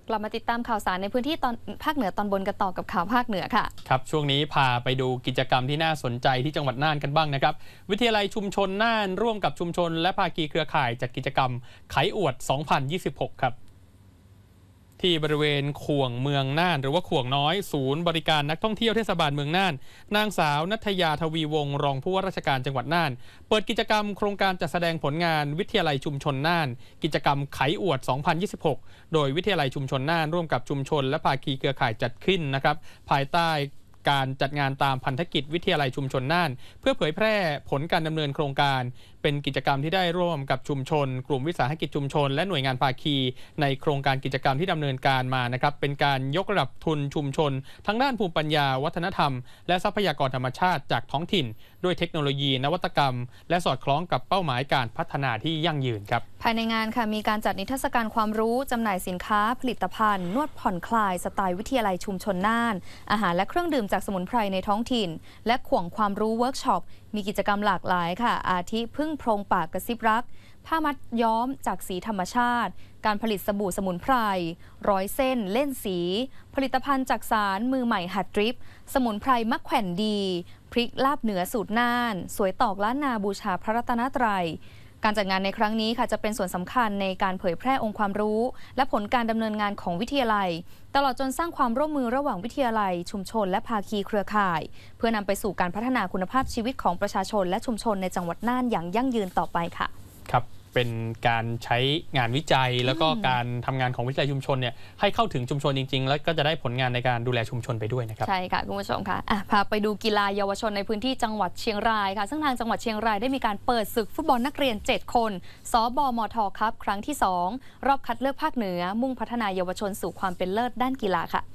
กลับมาติดตามข่าวสารในพื้นที่ตอนภาคเหนือตอนบนกันต่อกับข่าวภาคเหนือค่ะครับช่วงนี้พาไปดูกิจกรรมที่น่าสนใจที่จังหวัดน่านกันบ้างนะครับวิทยาลัยชุมชนน่านร่วมกับชุมชนและภาคีเครือข่ายจัดกิจกรรมไขอวด 2026 ครับที่บริเวณขวงเมืองน่านหรือว่าขวงน้อยศูนย์บริการนักท่องเที่ยวเทศบาลเมืองน่านนางสาวณัฐยาทวีวงศ์รองผู้ว่าราชการจังหวัดน่านเปิดกิจกรรมโครงการจัดแสดงผลงานวิทยาลัยชุมชนน่านกิจกรรมไขอวด 2026 โดยวิทยาลัยชุมชนน่านร่วมกับชุมชนและภาคีเครือข่ายจัดขึ้นนะครับภายใต้การจัดงานตามพันธกิจวิทยาลัยชุมชนน่านเพื่อเผยแพร่ผลการดำเนินโครงการเป็นกิจกรรมที่ได้ร่วมกับชุมชนกลุ่มวิสาหกิจชุมชนและหน่วยงานภาคีในโครงการกิจกรรมที่ดำเนินการมานะครับเป็นการยกระดับทุนชุมชนทั้งด้านภูมิปัญญาวัฒนธรรมและทรัพยากรธรรมชาติจากท้องถิ่นด้วยเทคโนโลยีนวัตกรรมและสอดคล้องกับเป้าหมายการพัฒนาที่ยั่งยืนครับภายในงานค่ะมีการจัดนิทรรศการความรู้จำหน่ายสินค้าผลิตภัณฑ์นวดผ่อนคลายสไตล์วิทยาลัยชุมชนน่านอาหารและเครื่องดื่มจากสมุนไพรในท้องถิ่นและขวงความรู้เวิร์กช็อปมีกิจกรรมหลากหลายค่ะอาทิพึ่งโพรงปากกระซิบรักผ้ามัดย้อมจากสีธรรมชาติการผลิตสบู่สมุนไพรร้อยเส้นเล่นสีผลิตภัณฑ์จากสารมือใหม่หัดดริปสมุนไพรมะแขวนดีพริกลาบเหนือสูตรน่านสวยตอกล้านนาบูชาพระรัตนตรัยการจัดงานในครั้งนี้ค่ะจะเป็นส่วนสำคัญในการเผยแพร่องค์ความรู้และผลการดำเนินงานของวิทยาลัยตลอดจนสร้างความร่วมมือระหว่างวิทยาลัยชุมชนและภาคีเครือข่ายเพื่อนำไปสู่การพัฒนาคุณภาพชีวิตของประชาชนและชุมชนในจังหวัดน่านอย่างยั่งยืนต่อไปค่ะครับเป็นการใช้งานวิจัยแล้วก็การทำงานของวิทยาลัยชุมชนเนี่ยให้เข้าถึงชุมชนจริงๆแล้วก็จะได้ผลงานในการดูแลชุมชนไปด้วยนะครับใช่ค่ะคุณผู้ชมค่ะพาไปดูกีฬาเยาวชนในพื้นที่จังหวัดเชียงรายค่ะซึ่งทางจังหวัดเชียงรายได้มีการเปิดศึกฟุตบอลนักเรียน7คนสบมทครับครั้งที่2รอบคัดเลือกภาคเหนือมุ่งพัฒนายาวชนสู่ความเป็นเลิศด้านกีฬาค่ะ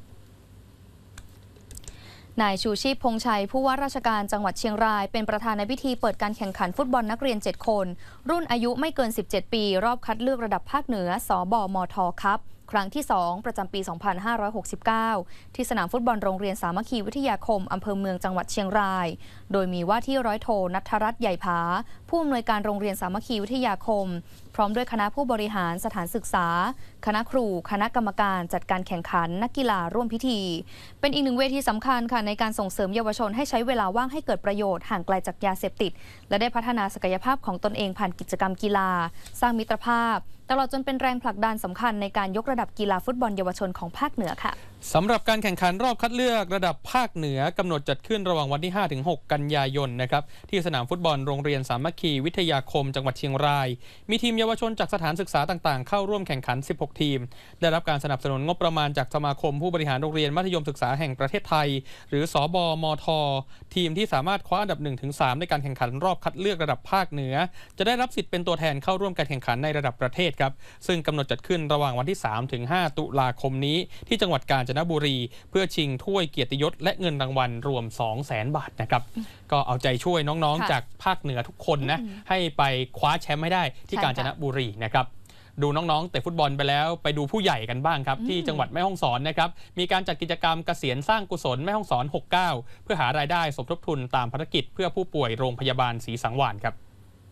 นายชูชีพพงษ์ชัยผู้ว่าราชการจังหวัดเชียงรายเป็นประธานในพิธีเปิดการแข่งขันฟุตบอลนักเรียน7คนรุ่นอายุไม่เกิน17ปีรอบคัดเลือกระดับภาคเหนือสบมทครับครั้งที่2ประจำปี 2569 ที่สนามฟุตบอลโรงเรียนสามัคคีวิทยาคมอำเภอเมืองจังหวัดเชียงรายโดยมีว่าที่ร้อยโทณัฐรัตน์ใหญ่ผาผู้อำนวยการโรงเรียนสามัคคีวิทยาคมพร้อมด้วยคณะผู้บริหารสถานศึกษาคณะครูคณะกรรมการจัดการแข่งขันนักกีฬาร่วมพิธีเป็นอีกหนึ่งเวทีสำคัญค่ะในการส่งเสริมเยาวชนให้ใช้เวลาว่างให้เกิดประโยชน์ห่างไกลจากยาเสพติดและได้พัฒนาศักยภาพของตนเองผ่านกิจกรรมกีฬาสร้างมิตรภาพตลอดจนเป็นแรงผลักดันสำคัญในการยกระดับกีฬาฟุตบอลเยาวชนของภาคเหนือค่ะสำหรับการแข่งขันรอบคัดเลือกระดับภาคเหนือกำหนดจัดขึ้นระหว่างวันที่ 5-6 กันยายนนะครับที่สนามฟุตบอลโรงเรียนสามัคคีวิทยาคมจังหวัดเชียงรายมีทีมเยาวชนจากสถานศึกษาต่างๆเข้าร่วมแข่งขัน16ทีมได้รับการสนับสนุนงบประมาณจากสมาคมผู้บริหารโรงเรียนมัธยมศึกษาแห่งประเทศไทยหรือสบมททีมที่สามารถคว้าอันดับ 1-3 ในการแข่งขันรอบคัดเลือกระดับภาคเหนือจะได้รับสิทธิ์เป็นตัวแทนเข้าร่วมการแข่งขันในระดับประเทศครับซึ่งกำหนดจัดขึ้นระหว่างวันที่ 3-5 ตุลาคมนี้ที่จังหวัดกาญจนบุรีเพื่อชิงถ้วยเกียรติยศและเงินรางวัลรวม 200,000 บาทนะครับก็เอาใจช่วยน้องๆจากภาคเหนือทุกคนนะให้ไปคว้าแชมป์ให้ได้ที่กาญจนบุรีนะครับดูน้องๆเตะฟุตบอลไปแล้วไปดูผู้ใหญ่กันบ้างครับที่จังหวัดแม่ฮ่องสอนนะครับมีการจัดกิจกรรมเกษียณสร้างกุศลแม่ฮ่องสอน 69 เพื่อหารายได้สมทบทุนตามภารกิจเพื่อผู้ป่วยโรงพยาบาลศรีสังวาลครับ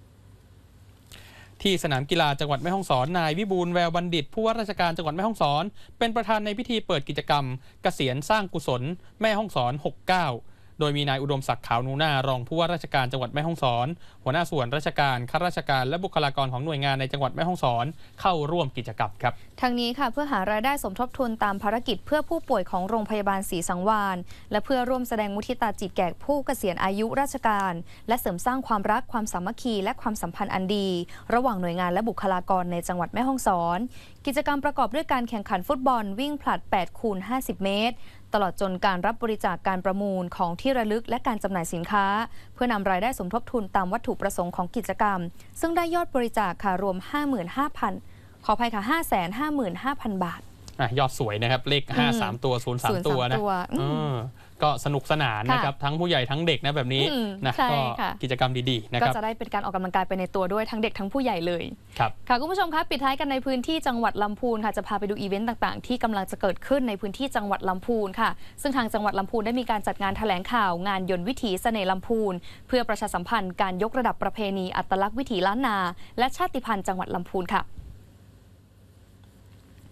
ที่สนามกีฬาจังหวัดแม่ฮ่องสอนนายวิบูลย์แววบัณฑิตผู้ว่าราชการจังหวัดแม่ฮ่องสอนเป็นประธานในพิธีเปิดกิจกรรมเกษียณสร้างกุศลแม่ฮ่องสอน 69โดยมีนายอุดมศักดิ์ขาวนูน่ารองผู้ว่าราชการจังหวัดแม่ฮ่องสอนหัวหน้าส่วนราชการข้าราชการและบุคลากรของหน่วยงานในจังหวัดแม่ฮ่องสอนเข้าร่วมกิจกรรมครับทั้งนี้ค่ะเพื่อหารายได้สมทบทุนตามภารกิจเพื่อผู้ป่วยของโรงพยาบาลศรีสังวาลและเพื่อร่วมแสดงมุทิตาจิตแก่ผู้เกษียณอายุราชการและเสริมสร้างความรักความสามัคคีและความสัมพันธ์อันดีระหว่างหน่วยงานและบุคลากรในจังหวัดแม่ฮ่องสอนกิจกรรมประกอบด้วยการแข่งขันฟุตบอลวิ่งผลัด 8x50 เมตรตลอดจนการรับบริจาคการประมูลของที่ระลึกและการจำหน่ายสินค้าเพื่อนำรายได้สมทบทุนตามวัตถุประสงค์ของกิจกรรมซึ่งได้ยอดบริจาคค่ะรวม 55,000 ขออภัยค่ะ 555,000 บาทยอดสวยนะครับเลข53ตัว03ตัวนะก็สนุกสนานนะครับทั้งผู้ใหญ่ทั้งเด็กนะแบบนี้นะก็กิจกรรมดีๆนะครับก็จะได้เป็นการออกกำลังกายไปในตัวด้วยทั้งเด็กทั้งผู้ใหญ่เลยครับค่ะคุณผู้ชมครับปิดท้ายกันในพื้นที่จังหวัดลำพูนค่ะจะพาไปดูอีเวนต์ต่างๆที่กำลังจะเกิดขึ้นในพื้นที่จังหวัดลำพูนค่ะซึ่งทางจังหวัดลำพูนได้มีการจัดงานแถลงข่าวงานยนต์วิถีเสน่ห์ลำพูนเพื่อประชาสัมพันธ์การยกระดับประเพณีอัตลักษณ์วิถีล้านนาและชาติพันธุ์จังหวัดลำพูนค่ะ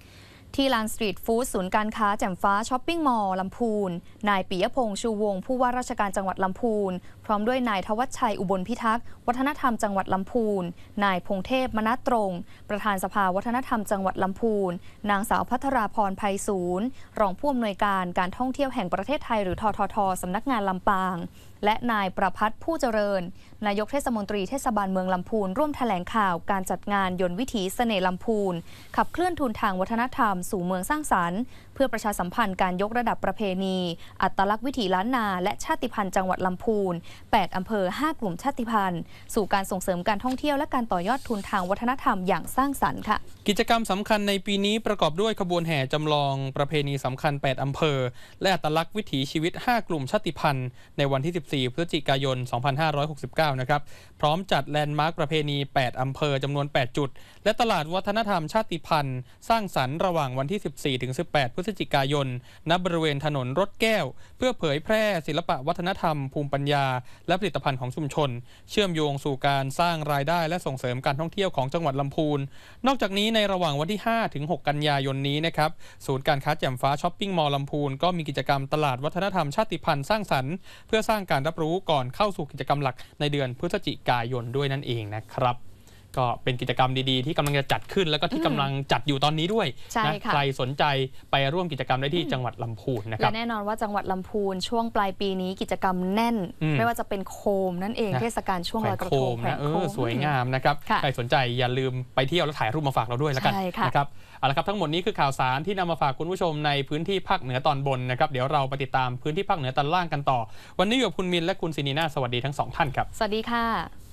ที่ลานสตรีทฟู้ดศูนย์การค้าแจ่มฟ้าช้อปปิ้งมอลล์ลำพูนนายปิยพงษ์ชูวงศ์ผู้ว่าราชการจังหวัดลำพูนพร้อมด้วยนายทวัชชัยอุบลพิทักษ์วัฒนธรรมจังหวัดลำพูนนายพงเทพมนัสตรงประธานสภาวัฒนธรรมจังหวัดลำพูนนางสาวพัทราพรไพศาลรองผู้อำนวยการการท่องเที่ยวแห่งประเทศไทยหรือทททสำนักงานลำปางและนายประภัสผู้เจริญนายกเทศมนตรีเทศบาลเมืองลำพูนร่วมแถลงข่าวการจัดงานยนต์วิถีเสน่ห์ลำพูนขับเคลื่อนทุนทางวัฒนธรรมสู่เมืองสร้างสรรค์เพื่อประชาสัมพันธ์การยกระดับประเพณีอัตลักษณ์วิถีล้านนาและชาติพันธุ์จังหวัดลำพูน8อำเภอ5กลุ่มชาติพันธุ์สู่การส่งเสริมการท่องเที่ยวและการต่อยอดทุนทางวัฒนธรรมอย่างสร้างสรรค์ค่ะกิจกรรมสำคัญในปีนี้ประกอบด้วยขบวนแห่จำลองประเพณีสำคัญ8อำเภอและอัตลักษณ์วิถีชีวิต5กลุ่มชาติพันธุ์ในวันที่14พฤศจิกายน2569นะครับพร้อมจัดแลนด์มาร์คประเพณี8อำเภอจำนวน8จุดและตลาดวัฒนธรรมชาติพันธุ์สร้างสรรค์ระหว่างวันที่14ถึง18พฤศจิกายนณบริเวณถนนรถแก้วเพื่อเผยแพร่ศิลปะวัฒนธรรมภูมิปัญญาและผลิตภัณฑ์ของชุมชนเชื่อมโยงสู่การสร้างรายได้และส่งเสริมการท่องเที่ยวของจังหวัดลำพูนนอกจากนี้ในระหว่างวันที่5ถึง6กันยายนนี้นะครับศูนย์การค้าแจ่มฟ้าช้อปปิ้งมอลล์ลำพูนก็มีกิจกรรมตลาดวัฒนธรรมชาติพันธุ์สร้างสรรค์เพื่อสร้างการรับรู้ก่อนเข้าสู่กิจกรรมหลักในเดือนพฤศจิกายนด้วยนั่นเองนะครับก็เป็นกิจกรรมดีๆที่กำลังจะจัดขึ้นแล้วก็ที่กำลังจัดอยู่ตอนนี้ด้วยนะใครสนใจไปร่วมกิจกรรมได้ที่จังหวัดลำพูนนะครับและแน่นอนว่าจังหวัดลำพูนช่วงปลายปีนี้กิจกรรมแน่นไม่ว่าจะเป็นโคมนั่นเองเทศกาลช่วงลอยกระทงนะสวยงามนะครับใครสนใจอย่าลืมไปเที่ยวแล้วถ่ายรูปมาฝากเราด้วยแล้วกันนะครับเอาละครับทั้งหมดนี้คือข่าวสารที่นำมาฝากคุณผู้ชมในพื้นที่ภาคเหนือตอนบนนะครับเดี๋ยวเราไปติดตามพื้นที่ภาคเหนือตอนล่างกันต่อวันนี้อยู่กับคุณมินและคุณซินีนาสวัสดีทั้ง2ท่านครับสวัสดีค่ะ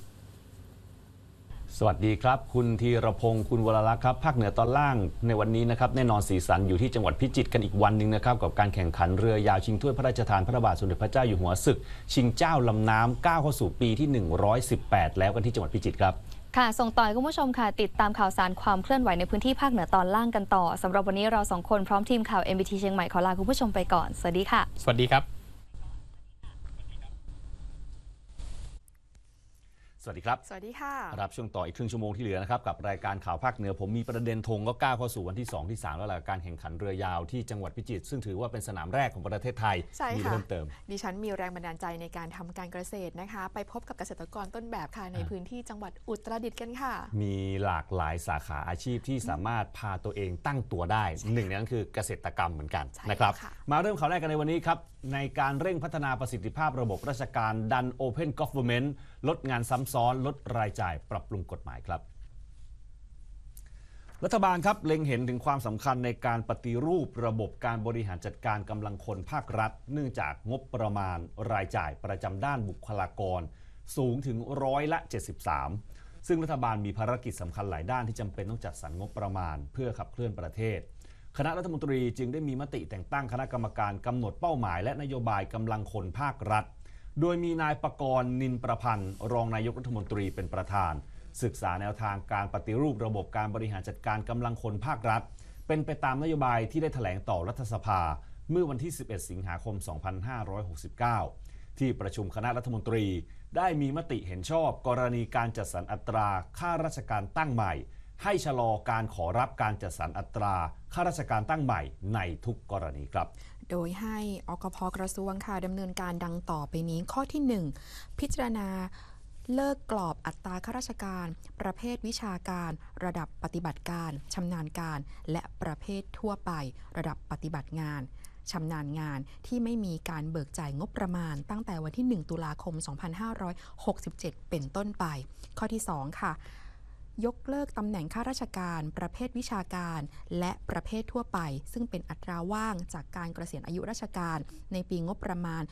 สวัสดีครับคุณธีรพงศ์คุณวรลักษณ์ครับภาคเหนือตอนล่างในวันนี้นะครับแน่นอนสีสันอยู่ที่จังหวัดพิจิตรกันอีกวันหนึ่งนะครับกับการแข่งขันเรือยาวชิงถ้วยพระราชทานพระบาทสมเด็จพระเจ้าอยู่หัวศึกชิงเจ้าลำน้ำก้าวเข้าสู่ปีที่118แล้วกันที่จังหวัดพิจิตรครับค่ะส่งต่อคุณผู้ชมค่ะติดตามข่าวสารความเคลื่อนไหวในพื้นที่ภาคเหนือตอนล่างกันต่อสำหรับวันนี้เรา2คนพร้อมทีมข่าว MBT เชียงใหม่ขอลาคุณผู้ชมไปก่อนสวัสดีค่ะสวัสดีครับสวัสดีครับสวัสดีค่ะรับช่วงต่ออีกครึ่งชั่วโมงที่เหลือนะครับกับรายการข่าวภาคเหนือผมมีประเด็นธงก็ก้าวเข้าสู่วันที่2ที่3แล้วล่ะการแข่งขันเรือยาวที่จังหวัดพิจิตรซึ่งถือว่าเป็นสนามแรกของประเทศไทยมีเพิ่มเติมดิฉันมีแรงบันดาลใจในการทำการเกษตรนะคะไปพบกับเกษตรกรต้นแบบค่ะในพื้นที่จังหวัดอุตรดิตถ์กันค่ะมีหลากหลายสาขาอาชีพที่สามารถพาตัวเองตั้งตัวได้หนึ่งในนั้นคือเกษตรกรรมเหมือนกันนะครับมาเริ่มข่าวแรกกันในวันนี้ครับในการเร่งพัฒนาประสิทธิภาพระบบราชการดัน Open Government ลดงานซ้ำซ้อนลดรายจ่ายปรับปรุงกฎหมายครับรัฐบาลครับเล็งเห็นถึงความสำคัญในการปฏิรูประบบการบริหารจัดการกำลังคนภาครัฐเนื่องจากงบประมาณรายจ่ายประจำด้านบุคลากรสูงถึง73%ซึ่งรัฐบาลมีภารกิจสำคัญหลายด้านที่จำเป็นต้องจัดสรรงบประมาณเพื่อขับเคลื่อนประเทศคณะรัฐมนตรีจึงได้มีมติแต่งตั้งคณะกรรมการกำหนดเป้าหมายและนโยบายกำลังคนภาครัฐโดยมีนายปกรณ์นินประพันธ์รองนายกรัฐมนตรีเป็นประธานศึกษาแนวทางการปฏิรูประบบการบริหารจัดการกำลังคนภาครัฐเป็นไปตามนโยบายที่ได้แถลงต่อรัฐสภาเมื่อวันที่11สิงหาคม2569ที่ประชุมคณะรัฐมนตรีได้มีมติเห็นชอบกรณีการจัดสรรอัตราข้าราชการตั้งใหม่ให้ชะลอการขอรับการจัดสรรอัตราข้าราชการตั้งใหม่ในทุกกรณีครับโดยให้อกพ.กระทรวงค่ะดำเนินการดังต่อไปนี้ข้อที่1พิจารณาเลิกกรอบอัตราข้าราชการประเภทวิชาการระดับปฏิบัติการชำนาญการและประเภททั่วไประดับปฏิบัติงานชำนาญงานที่ไม่มีการเบิกจ่ายงบประมาณตั้งแต่วันที่1ตุลาคม2567เป็นต้นไปข้อที่2ค่ะยกเลิกตำแหน่งข้าราชการประเภทวิชาการและประเภททั่วไปซึ่งเป็นอัตราว่างจากการเกษียณอายุราชการในปีงบประมาณ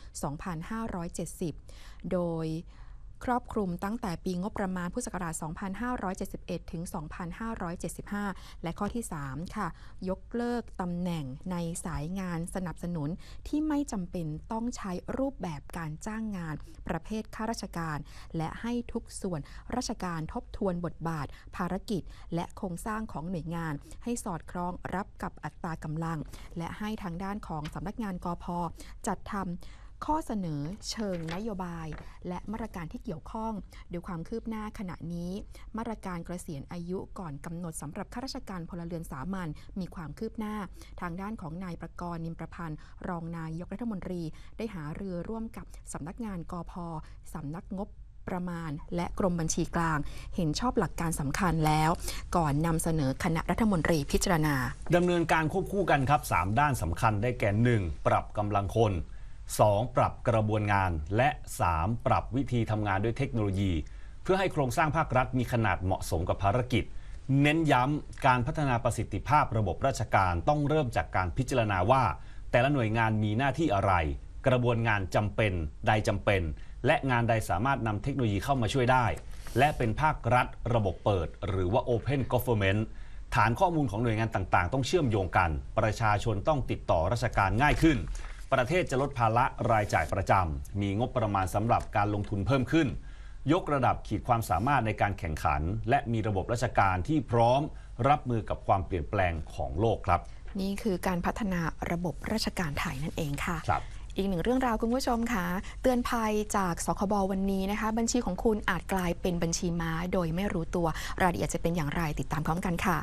2570 โดยครอบคลุมตั้งแต่ปีงบประมาณพุทธศักราช 2571 ถึง 2575 และข้อที่ 3 ค่ะยกเลิกตำแหน่งในสายงานสนับสนุนที่ไม่จำเป็นต้องใช้รูปแบบการจ้างงานประเภทข้าราชการและให้ทุกส่วนราชการทบทวนบทบาทภารกิจและโครงสร้างของหน่วยงานให้สอดคล้องรับกับอัตรากำลังและให้ทางด้านของสำนักงานกพ.จัดทำข้อเสนอเชิงนโยบายและมาตรการที่เกี่ยวข้องดูความคืบหน้าขณะนี้มาตรการเกษียณอายุก่อนกำหนดสำหรับข้าราชการพลเรือนสามัญมีความคืบหน้าทางด้านของนายประกรณ์ นิมประพันธ์รองนายกรัฐมนตรีได้หารือร่วมกับสำนักงานกพ.สำนักงบประมาณและกรมบัญชีกลางเห็นชอบหลักการสำคัญแล้วก่อนนำเสนอคณะรัฐมนตรีพิจารณาดำเนินการควบคู่กันครับ3ด้านสำคัญได้แก่ 1. ปรับกำลังคน 2. ปรับกระบวนงานและ 3. ปรับวิธีทำงานด้วยเทคโนโลยีเพื่อให้โครงสร้างภาครัฐมีขนาดเหมาะสมกับภารกิจเน้นย้ำการพัฒนาประสิทธิภาพระบบราชการต้องเริ่มจากการพิจารณาว่าแต่ละหน่วยงานมีหน้าที่อะไรกระบวนงานจำเป็นใดจำเป็นและงานใดสามารถนำเทคโนโลยีเข้ามาช่วยได้และเป็นภาครัฐระบบเปิดหรือว่า Open Government ฐานข้อมูลของหน่วยงานต่างๆต้องเชื่อมโยงกันประชาชนต้องติดต่อราชการง่ายขึ้นประเทศจะลดภาระรายจ่ายประจำมีงบประมาณสำหรับการลงทุนเพิ่มขึ้นยกระดับขีดความสามารถในการแข่งขันและมีระบบราชการที่พร้อมรับมือกับความเปลี่ยนแปลงของโลกครับนี่คือการพัฒนาระบบราชการไทยนั่นเองค่ะอีกหนึ่งเรื่องราวคุณผู้ชมค่ะเตือนภัยจากสคบวันนี้นะคะบัญชีของคุณอาจกลายเป็นบัญชีม้าโดยไม่รู้ตัวรายละเอียดจะเป็นอย่างไรติดตามพร้อมกันค่ะ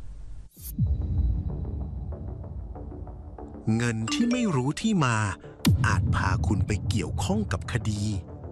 เงินที่ไม่รู้ที่มาอาจพาคุณไปเกี่ยวข้องกับคดี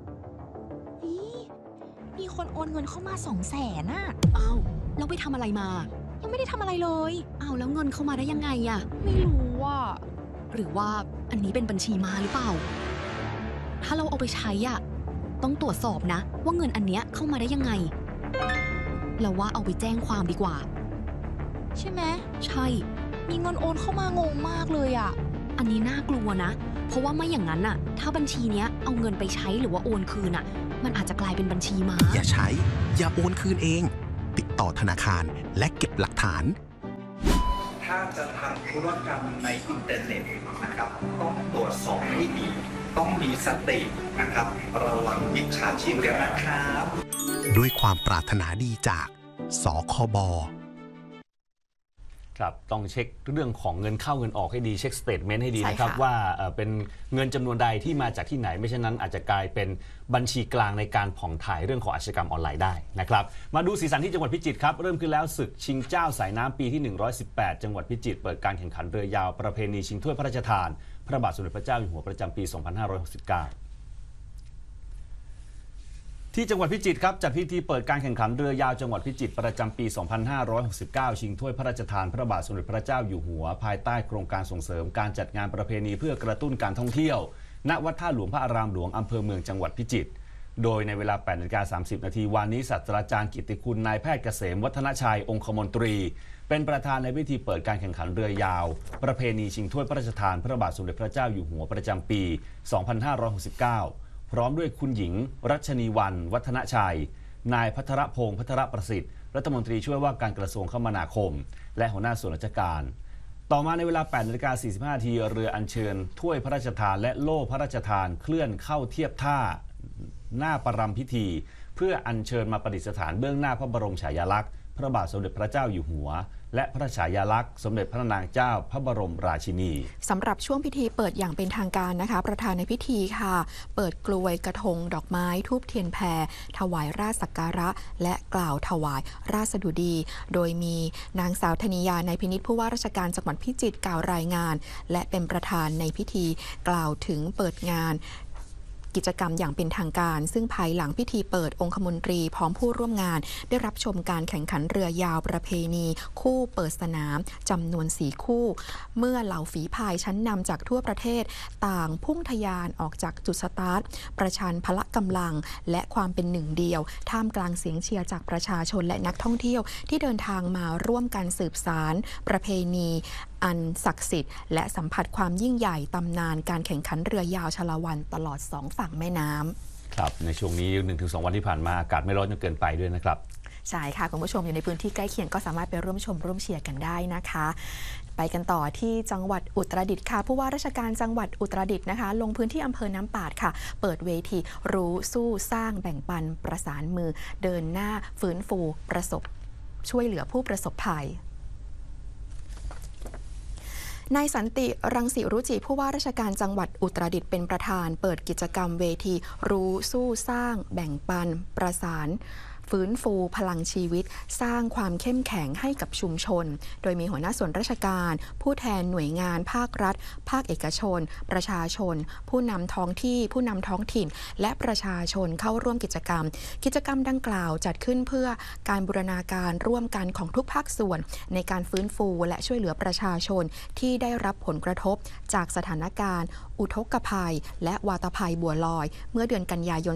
มีคนโอนเงินเข้ามา200,000น่ะอ้าวแล้วไปทำอะไรมายังไม่ได้ทำอะไรเลยอ้าวแล้วเงินเข้ามาได้ยังไงอะไม่รู้ว่าหรือว่าอันนี้เป็นบัญชีม้าหรือเปล่าถ้าเราเอาไปใช้อะต้องตรวจสอบนะว่าเงินอันเนี้ยเข้ามาได้ยังไงเราว่าเอาไปแจ้งความดีกว่าใช่ไหมใช่มีเงินโอนเข้ามางงมากเลยอะอันนี้น่ากลัวนะเพราะว่าไม่อย่างนั้นน่ะถ้าบัญชีเนี้ยเอาเงินไปใช้หรือว่าโอนคืนน่ะมันอาจจะกลายเป็นบัญชีม้าอย่าใช้อย่าโอนคืนเองติดต่อธนาคารและเก็บหลักฐานถ้าจะทำธุรกรรมในอินเทอร์เน็ตนะครับต้องตรวจสอบให้ดีต้องมีสตินะครับระวังมิจฉาชีพกันนะครับด้วยความปรารถนาดีจากสคบครับต้องเช็คเรื่องของเงินเข้าเงินออกให้ดีเช็คสเตทเมนต์ให้ดีนะครับว่าเป็นเงินจำนวนใดที่มาจากที่ไหนไม่เช่นนั้นอาจจะกลายเป็นบัญชีกลางในการผ่องถ่ายเรื่องของอาชญากรรมออนไลน์ได้นะครับมาดูสีสันที่จังหวัดพิจิตรครับเริ่มขึ้นแล้วศึกชิงเจ้าสายน้ำปีที่118จังหวัดพิจิตรเปิดการแข่งขันเรือยาวประเพณีชิงถ้วยพระราชทานพระบาทสมเด็จพระเจ้าอยู่หัวประจำปี2569ที่จังหวัดพิจิตรครับจัดพิธีเปิดการแข่งขันเรือยาวจังหวัดพิจิตรประจำปี2569ชิงถ้วยพระราชทานพระบาทสมเด็จพระเจ้าอยู่หัวภายใต้โครงการส่งเสริมการจัดงานประเพณีเพื่อกระตุ้นการท่องเที่ยวณวัดท่าหลวงพระอารามหลวงอำเภอเมืองจังหวัดพิจิตรโดยในเวลา 8:30 น.วันนี้ศาสตราจารย์กิตติคุณนายแพทย์เกษมวัฒนชัยองคมนตรีเป็นประธานในพิธีเปิดการแข่งขันเรือยาวประเพณีชิงถ้วยพระราชทานพระบาทสมเด็จพระเจ้าอยู่หัวประจำปี2569พร้อมด้วยคุณหญิงรัชนีวรรณวัฒนชัยนายพัทรพงษ์พัทรประสิทธิ์รัฐมนตรีช่วยว่าการกระทรวงคมนาคมและหัวหน้าส่วนราชการต่อมาในเวลา 8:45 น.เรืออัญเชิญถ้วยพระราชทานและโล่พระราชทานเคลื่อนเข้าเทียบท่าหน้าประรำพิธีเพื่ออัญเชิญมาประดิษฐานเบื้องหน้าพระบรมฉายาลักษณ์พระบาทสมเด็จพระเจ้าอยู่หัวและพระฉายาลักษณ์สมเด็จพระนางเจ้าพระบรมราชินีสำหรับช่วงพิธีเปิดอย่างเป็นทางการนะคะประธานในพิธีค่ะเปิดกลวยกระทงดอกไม้ธูปเทียนแพรถวายราชสักการะและกล่าวถวายราชสดุดีโดยมีนางสาวธนิยาในพินิจผู้ว่าราชการจังหวัดพิจิตรกล่าวรายงานและเป็นประธานในพิธีกล่าวถึงเปิดงานกิจกรรมอย่างเป็นทางการซึ่งภายหลังพิธีเปิดองคมนตรีพร้อมผู้ร่วมงานได้รับชมการแข่งขันเรือยาวประเพณีคู่เปิดสนามจำนวน4คู่เมื่อเหล่าฝีพายชั้นนำจากทั่วประเทศต่างพุ่งทะยานออกจากจุดสตาร์ทประชันพละกำลังและความเป็นหนึ่งเดียวท่ามกลางเสียงเชียร์จากประชาชนและนักท่องเที่ยวที่เดินทางมาร่วมกันสืบสานประเพณีอันศักดิ์สิทธิ์และสัมผัสความยิ่งใหญ่ตำนานการแข่งขันเรือยาวชลวันตลอด2ฝั่งแม่น้ำครับในช่วงนี้ 1-2 วันที่ผ่านมาอากาศไม่ร้อนจนเกินไปด้วยนะครับใช่ค่ะคุณผู้ชมอยู่ในพื้นที่ใกล้เคียงก็สามารถไปร่วมชมร่วมเชียร์กันได้นะคะไปกันต่อที่จังหวัดอุตรดิตถ์ค่ะผู้ว่าราชการจังหวัดอุตรดิตถ์นะคะลงพื้นที่อำเภอน้ำปาดค่ะเปิดเวทีรู้สู้สร้างแบ่งปันประสานมือเดินหน้าฟื้นฟูช่วยเหลือผู้ประสบภัยนายสันติรังสิรุจิผู้ว่าราชการจังหวัดอุตรดิตถ์เป็นประธานเปิดกิจกรรมเวทีรู้สู้สร้างแบ่งปันประสานฟื้นฟูพลังชีวิตสร้างความเข้มแข็งให้กับชุมชนโดยมีหัวหน้าส่วนราชการผู้แทนหน่วยงานภาครัฐภาคเอกชนประชาชนผู้นำท้องที่ผู้นำท้องถิ่นและประชาชนเข้าร่วมกิจกรรมดังกล่าวจัดขึ้นเพื่อการบูรณาการร่วมกันของทุกภาคส่วนในการฟื้นฟูและช่วยเหลือประชาชนที่ได้รับผลกระทบจากสถานการณ์อุทกภัยและวาตภัยบัวลอยเมื่อเดือนกันยายน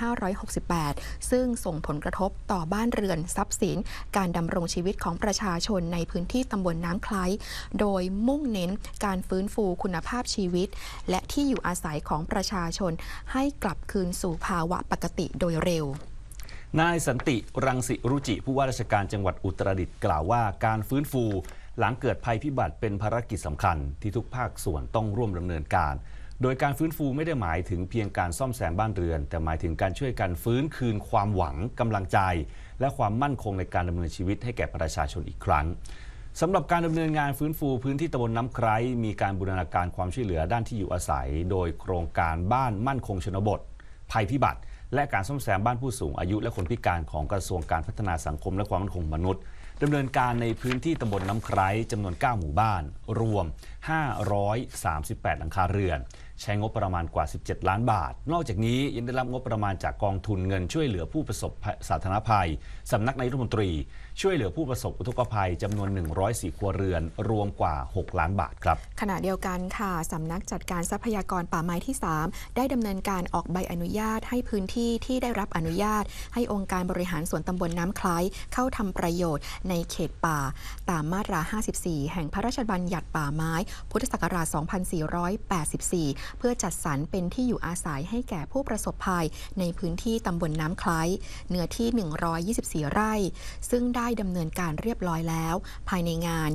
2568 ซึ่งส่งผลกระทบต่อบ้านเรือนทรัพย์สินการดำรงชีวิตของประชาชนในพื้นที่ตำบลน้ำคล้ายโดยมุ่งเน้นการฟื้นฟูคุณภาพชีวิตและที่อยู่อาศัยของประชาชนให้กลับคืนสู่ภาวะปกติโดยเร็วนายสันติรังสิรุจิผู้ว่าราชการจังหวัดอุตรดิตถ์กล่าวว่าการฟื้นฟูหลังเกิดภัยพิบัติเป็นภารกิจสำคัญที่ทุกภาคส่วนต้องร่วมดำเนินการโดยการฟื้นฟูไม่ได้หมายถึงเพียงการซ่อมแซมบ้านเรือนแต่หมายถึงการช่วยกันฟื้นคืนความหวังกำลังใจและความมั่นคงในการดำเนินชีวิตให้แก่ประชาชนอีกครั้งสำหรับการดำเนินงานฟื้นฟูพื้นที่ตำบลน้ำไคร้มีการบูรณาการความช่วยเหลือด้านที่อยู่อาศัยโดยโครงการบ้านมั่นคงชนบทภัยพิบัติและการซ่อมแซมบ้านผู้สูงอายุและคนพิการของกระทรวงการพัฒนาสังคมและความมั่นคงมนุษย์ดำเนินการในพื้นที่ตำบลน้ำไคร้จำนวน 9 หมู่บ้านรวม 538 หลังคาเรือนใช้งบประมาณกว่า 17 ล้านบาทนอกจากนี้ยังได้รับงบประมาณจากกองทุนเงินช่วยเหลือผู้ประสบสาธารณภัยสำนักนายกรัฐมนตรีช่วยเหลือผู้ประสบอุทกภัยจำนวน 104 ครัวเรือนรวมกว่า 6 ล้านบาทครับขณะเดียวกันค่ะสำนักจัดการทรัพยากรป่าไม้ที่ 3 ได้ดำเนินการออกใบอนุญาตให้พื้นที่ที่ได้รับอนุญาตให้องค์การบริหารส่วนตำบลน้ำคล้ายเข้าทำประโยชน์ในเขตป่าตามมาตรา 54 แห่งพระราชบัญญัติป่าไม้พุทธศักราช 2484 เพื่อจัดสรรเป็นที่อยู่อาศัยให้แก่ผู้ประสบภัยในพื้นที่ตำบลน้ำคล้ายเนื้อที่ 124 ไร่ซึ่งได้ดำเนินการเรียบร้อยแล้วภายในงาน